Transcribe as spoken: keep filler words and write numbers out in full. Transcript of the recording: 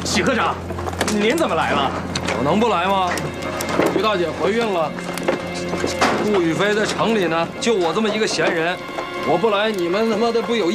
许科长，您怎么来了？ 我能不来吗？于大姐怀孕了，顾雨飞在城里呢，就我这么一个闲人，我不来，你们他妈的不有意